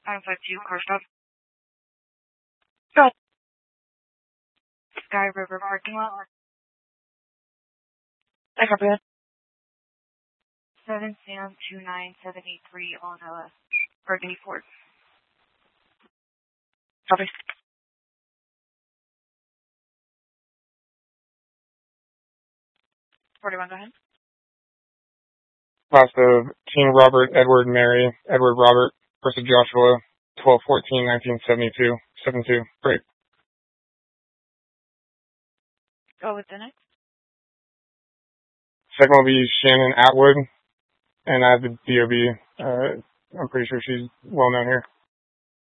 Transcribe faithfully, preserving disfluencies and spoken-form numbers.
nine five two, car stop. Go. Sky River parking lot. I copy that. seven Sam two nine seven eight three on uh, Burgundy Ford. Copy. forty-one, go ahead. Last of King Robert Edward Mary Edward Robert versus Joshua, twelve fourteen nineteen seventy-two, seven two. Great. Go with the next. Second will be Shannon Atwood, and I have the D O B. Uh, I'm pretty sure she's well known here.